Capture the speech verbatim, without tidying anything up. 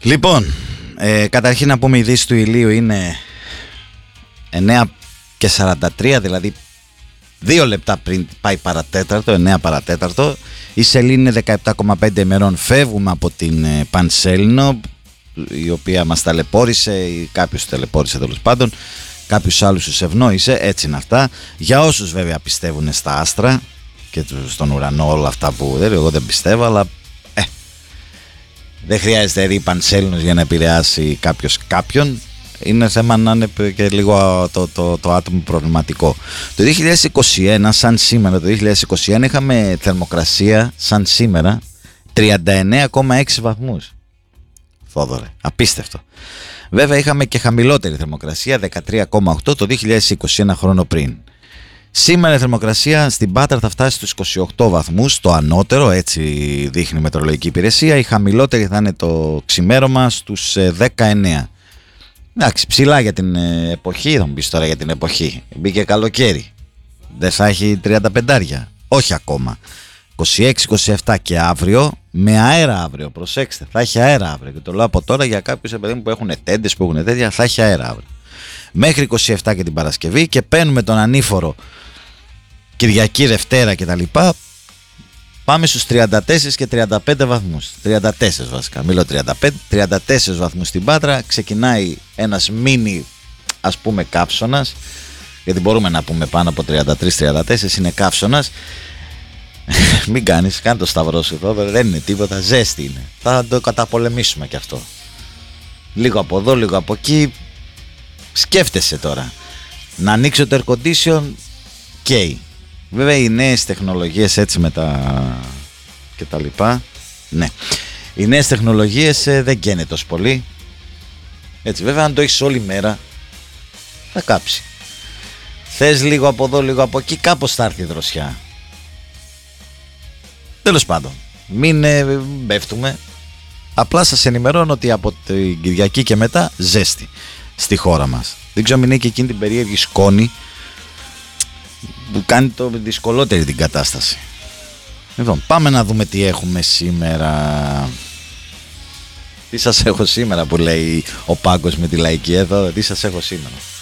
Λοιπόν, ε, καταρχήν να πούμε η δύση του ηλίου είναι εννέα και σαράντα τρία, δηλαδή δύο λεπτά πριν πάει παρατέταρτο, εννέα παρατέταρτο. Η σελήνη είναι δεκαεπτά κόμμα πέντε ημερών. Φεύγουμε από την ε, Πανσέλινο, η οποία μας ταλαιπώρησε ή κάποιος ταλαιπώρησε τέλος πάντων, κάποιους άλλους τους ευνόησε, έτσι είναι αυτά. Για όσους βέβαια πιστεύουν στα άστρα και στον ουρανό, όλα αυτά που δεν, εγώ δεν πιστεύω, αλλά ε, δεν χρειάζεται ρή Πανσέλινος για να επηρεάσει κάποιος κάποιον. Είναι θέμα να είναι και λίγο το, το, το άτομο προβληματικό. Το δύο χιλιάδες είκοσι ένα, σαν σήμερα, το δύο χιλιάδες είκοσι ένα είχαμε θερμοκρασία σαν σήμερα τριάντα εννέα κόμμα έξι βαθμούς. Θόδωρε, απίστευτο. Βέβαια είχαμε και χαμηλότερη θερμοκρασία, δεκατρία κόμμα οκτώ, το δύο χιλιάδες είκοσι, ένα χρόνο πριν. Σήμερα η θερμοκρασία στην Πάτρα θα φτάσει στους είκοσι οκτώ βαθμούς, το ανώτερο, έτσι δείχνει η Μετεωρολογική Υπηρεσία. Η χαμηλότερη θα είναι το ξημέρωμα στους δεκαεννέα. Εντάξει, ψηλά για την εποχή, θα μου πεις τώρα για την εποχή. Μπήκε καλοκαίρι. Δεν θα έχει τριάντα πέντε, όχι ακόμα. είκοσι έξι είκοσι επτά και αύριο, με αέρα αύριο. Προσέξτε, θα έχει αέρα αύριο. Και το λέω από τώρα για κάποιους παιδί που έχουν τέντες, που έχουν τέτοια, θα έχει αέρα αύριο. Μέχρι είκοσι επτά και την Παρασκευή και παίρνουμε τον ανήφορο Κυριακή, Δευτέρα κτλ. Πάμε στους τριάντα τέσσερα και τριάντα πέντε βαθμούς. τριάντα τέσσερα βασικά, μιλώ τριάντα πέντε. τριάντα τέσσερα βαθμούς στην Πάτρα. Ξεκινάει ένας μίνι, ας πούμε, καύσωνας. Γιατί μπορούμε να πούμε πάνω από τριάντα τρία τριάντα τέσσερα είναι καύσωνας. Μην κάνεις, κάνε το σταυρό σου εδώ. Δεν είναι τίποτα, ζέστη είναι. Θα το καταπολεμήσουμε κι αυτό. Λίγο από εδώ, λίγο από εκεί. Σκέφτεσαι τώρα να ανοίξω το air condition και βέβαια οι νέες τεχνολογίες έτσι με τα και τα λοιπά, ναι, οι νέες τεχνολογίες ε, δεν καίνε τόσο πολύ. Έτσι βέβαια αν το έχεις όλη μέρα θα κάψει. Θες λίγο από εδώ λίγο από εκεί, κάπως θα έρθει η δροσιά. Τέλος πάντων, μην ε, μπέφτουμε. Απλά σας ενημερώνω ότι από την Κυριακή και μετά ζέστη στη χώρα μας. Δεν ξέρω αν είναι και εκείνη την περίεργη σκόνη που κάνει το δυσκολότερη την κατάσταση. Λοιπόν, πάμε να δούμε τι έχουμε σήμερα. Τι σας έχω σήμερα που λέει ο Πάγκος με τη Λαϊκή εδώ. Τι σας έχω σήμερα.